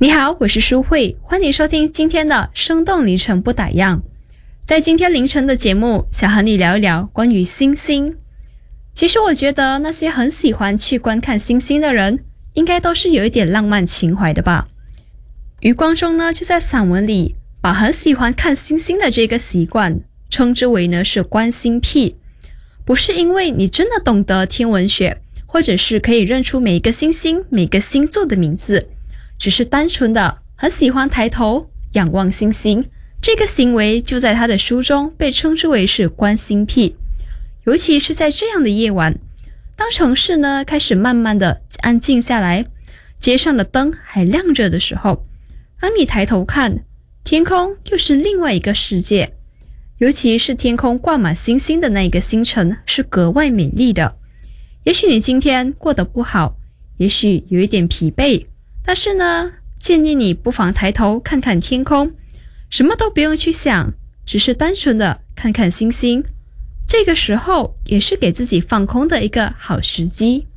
你好，我是舒慧，欢迎收听今天的生动凌晨不打烊。在今天凌晨的节目，想和你聊一聊关于星星。其实我觉得那些很喜欢去观看星星的人，应该都是有一点浪漫情怀的吧。余光中呢，就在散文里把很喜欢看星星的这个习惯称之为呢是观星癖。不是因为你真的懂得天文学，或者是可以认出每一个星星每个星座的名字，只是单纯的很喜欢抬头仰望星星，这个行为就在他的书中被称之为是观星癖。尤其是在这样的夜晚，当城市呢开始慢慢的安静下来，街上的灯还亮着的时候，当你抬头看，天空又是另外一个世界。尤其是天空挂满星星的那个星辰是格外美丽的。也许你今天过得不好，也许有一点疲惫，但是呢，建议你不妨抬头看看天空，什么都不用去想，只是单纯的看看星星。这个时候也是给自己放空的一个好时机。